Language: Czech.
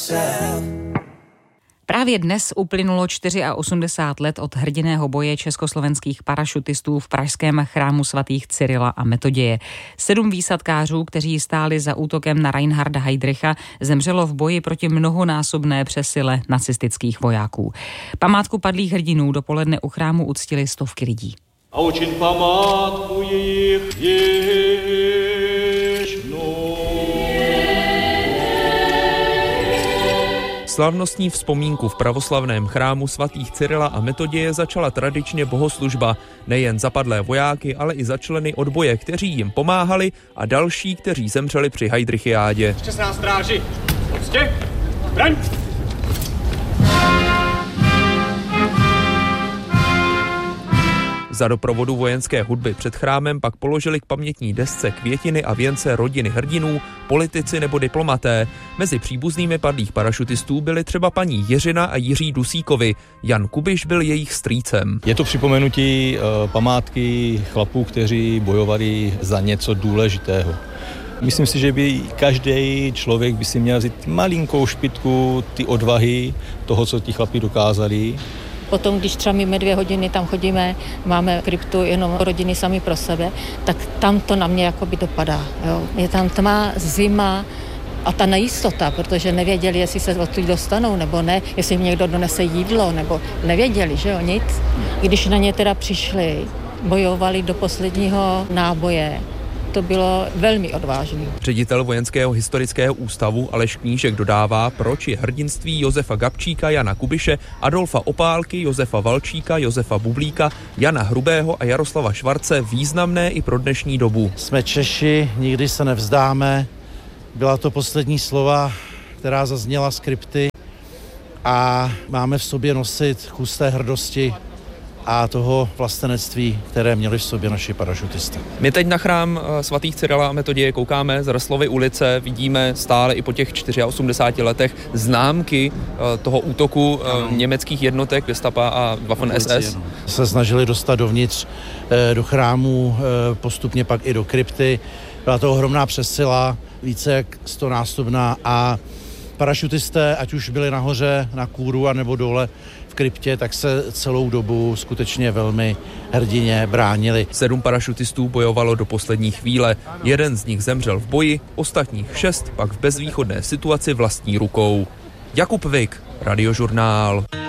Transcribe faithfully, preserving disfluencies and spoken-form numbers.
Právě dnes uplynulo osmdesát čtyři let od hrdinného boje československých parašutistů v pražském chrámu svatých Cyrila a Metoděje. Sedm výsadkářů, kteří stáli za útokem na Reinharda Heydricha, zemřelo v boji proti mnohonásobné přesile nacistických vojáků. Památku padlých hrdinů dopoledne u chrámu uctili stovky lidí. A učin památku jejich věčnou. Slavnostní vzpomínku v pravoslavném chrámu svatých Cyrila a Metoděje začala tradičně bohoslužba nejen za padlé vojáky, ale i za členy odboje, kteří jim pomáhali, a další, kteří zemřeli při Heydrichiádě. Ještě se nás stráži. Pojďte, braň! Za doprovodu vojenské hudby před chrámem pak položili k pamětní desce květiny a věnce rodiny hrdinů, politici nebo diplomaté. Mezi příbuznými padlých parašutistů byly třeba paní Jiřina a Jiří Dusíkovi. Jan Kubiš byl jejich strýcem. Je to připomenutí uh, památky chlapů, kteří bojovali za něco důležitého. Myslím si, že by každý člověk by si měl vzít malinkou špitku ty odvahy toho, co ti chlapi dokázali. Potom, když třeba my dvě hodiny tam chodíme, máme kryptu jenom rodiny sami pro sebe, tak tam to na mě jakoby dopadá. Jo. Je tam tma, zima a ta nejistota, protože nevěděli, jestli se odtud dostanou nebo ne, jestli jim někdo donese jídlo, nebo nevěděli, že jo, nic. Když na ně teda přišli, bojovali do posledního náboje, to bylo velmi odvážné. Ředitel Vojenského historického ústavu Aleš Knížek dodává, proč je hrdinství Josefa Gabčíka, Jana Kubiše, Adolfa Opálky, Josefa Valčíka, Josefa Bublíka, Jana Hrubého a Jaroslava Švarce významné i pro dnešní dobu. Jsme Češi, nikdy se nevzdáme. Byla to poslední slova, která zazněla z krypty, a máme v sobě nosit kus té hrdosti a toho vlastenectví, které měli v sobě naši parašutisté. My teď na chrám svatých Cyrila a Metoděje koukáme z Roslovy ulice, vidíme stále i po těch osmdesáti čtyřech letech známky toho útoku ano. německých jednotek Gestapa a Waffen es es. Se snažili dostat dovnitř do chrámu, postupně pak i do krypty. Byla to ohromná přesila, více jak stonásobná, a parašutisté, ať už byli nahoře na kůru a nebo dole v kryptě, tak se celou dobu skutečně velmi hrdině bránili. Sedm parašutistů bojovalo do poslední chvíle. Jeden z nich zemřel v boji, ostatních šest pak v bezvýchodné situaci vlastní rukou. Jakub Vik, Radiožurnál.